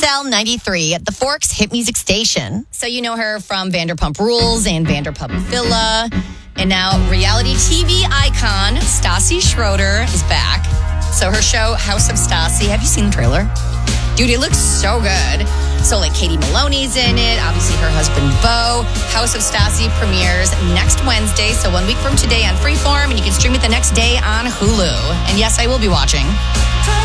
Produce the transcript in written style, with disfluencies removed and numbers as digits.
XL 93 at the Forks Hit Music Station. So you know her from Vanderpump Rules and Vanderpump Villa. And now reality TV icon Stassi Schroeder is back. So her show, House of Stassi, have you seen the trailer? Dude, it looks so good. So like Katie Maloney's in it, obviously her husband Beau. House of Stassi premieres next Wednesday, so 1 week from today on Freeform, and you can stream it the next day on Hulu. And yes, I will be watching.